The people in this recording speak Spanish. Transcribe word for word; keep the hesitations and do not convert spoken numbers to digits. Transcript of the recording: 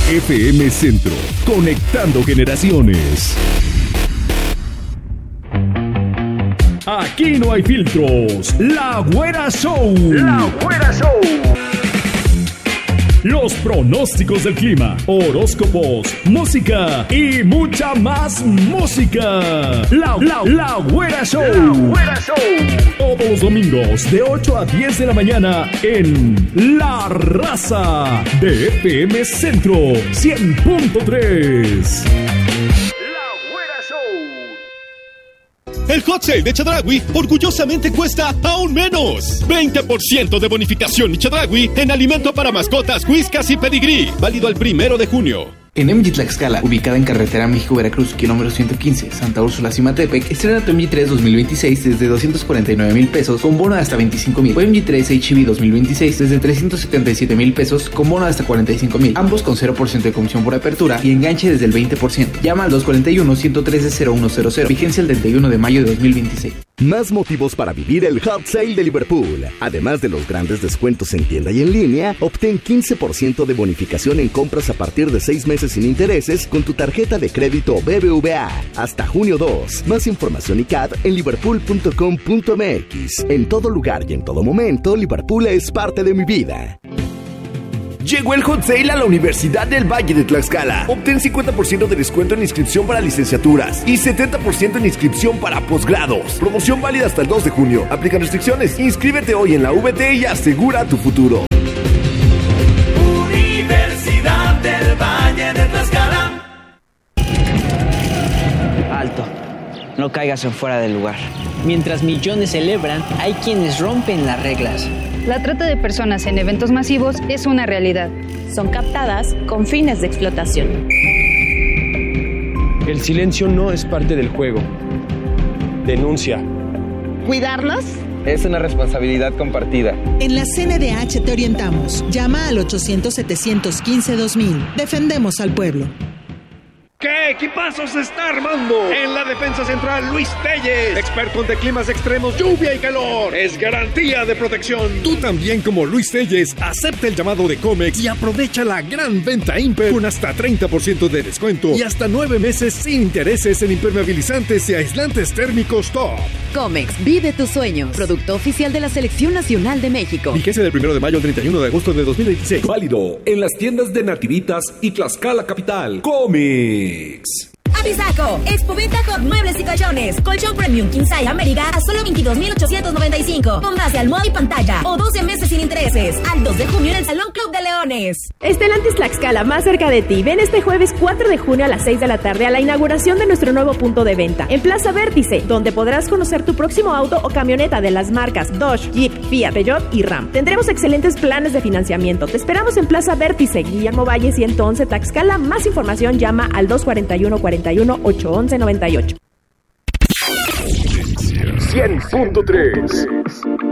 F M Centro, conectando generaciones. Aquí no hay filtros. La Güera Show. La Güera Show. Los pronósticos del clima, horóscopos, música y mucha más música. La, la, la Güera Show. La Güera Show. Todos los domingos de ocho a diez de la mañana en La Raza de F M Centro cien punto tres. El hot sale de Chedraui orgullosamente cuesta aún menos. veinte por ciento de bonificación Chedraui en alimento para mascotas, whiskas y pedigrí. Válido al primero de junio. En M G Tlaxcala, ubicada en carretera México-Veracruz, kilómetro ciento quince, Santa Úrsula, Cimatepec, estrena tu M G tres dos mil veintiséis desde doscientos cuarenta y nueve mil pesos con bono de hasta veinticinco mil. O M G tres H V dos mil veintiséis desde trescientos setenta y siete mil pesos con bono de hasta cuarenta y cinco mil. Ambos con cero por ciento de comisión por apertura y enganche desde el veinte por ciento. Llama al dos cuatro uno, uno uno tres, cero uno cero cero. Vigencia el treinta y uno de mayo de dos mil veintiséis. Más motivos para vivir el Hot Sale de Liverpool. Además de los grandes descuentos en tienda y en línea, obtén quince por ciento de bonificación en compras a partir de seis meses sin intereses con tu tarjeta de crédito B B V A. Hasta junio dos. Más información y C A D en liverpool punto com punto m x. En todo lugar y en todo momento, Liverpool es parte de mi vida. Llegó el Hot Sale a la Universidad del Valle de Tlaxcala. Obtén cincuenta por ciento de descuento en inscripción para licenciaturas y setenta por ciento en inscripción para posgrados. Promoción válida hasta el dos de junio. Aplican restricciones. Inscríbete hoy en la V T y asegura tu futuro. Universidad del Valle de Tlaxcala. Alto. No caigas en fuera del lugar. Mientras millones celebran, hay quienes rompen las reglas. La trata de personas en eventos masivos es una realidad. Son captadas con fines de explotación. El silencio no es parte del juego. Denuncia. ¿Cuidarnos? Es una responsabilidad compartida. En la C N D H te orientamos. Llama al ochocientos, setecientos quince, dos mil. Defendemos al pueblo. ¿Qué equipazo se está armando? En la defensa central, Luis Telles, experto ante climas extremos, lluvia y calor. Es garantía de protección. Tú también, como Luis Telles, acepta el llamado de Comex y aprovecha la gran venta Imper con hasta treinta por ciento de descuento y hasta nueve meses sin intereses en impermeabilizantes y aislantes térmicos top. Comex, vive tus sueños. Producto oficial de la Selección Nacional de México. Vigencia del primero de mayo al treinta y uno de agosto de dos mil veintiséis. Válido en las tiendas de Nativitas y Tlaxcala Capital. Comex. Avisaco, Expoventa Hot Muebles y Colchones, colchón premium King Size América a solo veintidós mil ochocientos noventa y cinco, con base almohada y pantalla, o doce meses sin intereses, al dos de junio en el Salón Club de Leones. Estelantis Tlaxcala, más cerca de ti. Ven este jueves cuatro de junio a las seis de la tarde a la inauguración de nuestro nuevo punto de venta, en Plaza Vértice, donde podrás conocer tu próximo auto o camioneta de las marcas Dodge, Jeep, Fiat, Peugeot y Ram. Tendremos excelentes planes de financiamiento. Te esperamos en Plaza Vértice, Guillermo Valle ciento once, Tlaxcala. Más información llama al dos cuatro uno, cuarenta y uno, ocho once, noventa y ocho. cien punto tres